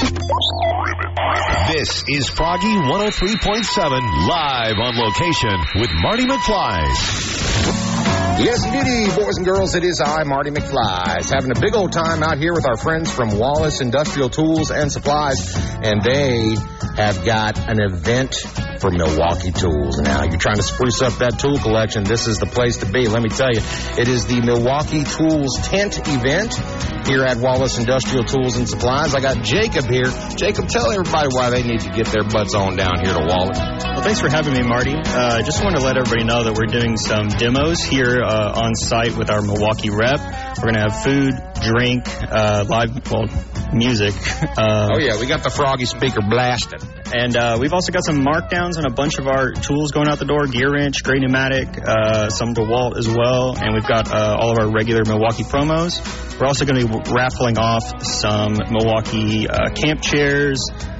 This is Froggy 103.7, live on location with Marty McFly. Yes, indeed, boys and girls, it is I, Marty McFly, having a big old time out here with our friends from Wallace Industrial Tools and Supplies, and they have got an event for Milwaukee Tools. Now, you're trying to spruce up that tool collection, this is the place to be. Let me tell you, it is the Milwaukee Tools Tent event here at Wallace Industrial Tools and Supplies. I got Jacob here. Jacob, tell everybody why they need to get their butts on down here to Wallace. Well, thanks for having me, Marty. I just want to let everybody know that we're doing some demos here on site with our Milwaukee rep. We're going to have food, drink, live, music. Oh, yeah, we got the Froggy speaker blasted. And we've also got some markdowns on a bunch of our tools going out the door, gear wrench, Gray Pneumatic, some DeWalt as well. And we've got all of our regular Milwaukee promos. We're also going to be raffling off some Milwaukee camp chairs,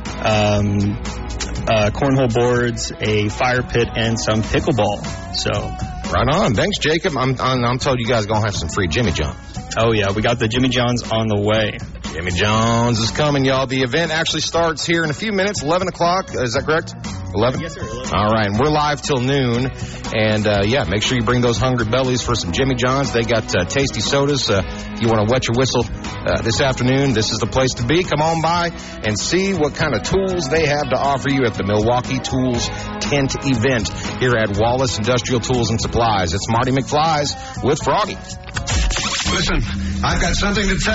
cornhole boards, a fire pit, and some pickleball. So right on. Thanks, Jacob. I'm told you guys are going to have some free Jimmy John's. Oh, yeah. We got the Jimmy John's on the way. Jimmy John's is coming, y'all. The event actually starts here in a few minutes, 11 o'clock. Is that correct? 11? Yes, sir. 11. All right. And we're live till noon. And, make sure you bring those hungry bellies for some Jimmy John's. They got tasty sodas. If you want to wet your whistle this afternoon, this is the place to be. Come on by and see what kind of tools they have to offer you at the Milwaukee Tools Tent event here at Wallace Industrial Tools and Supplies. It's Marty McFly's with Froggy. Listen, I've got something to tell you.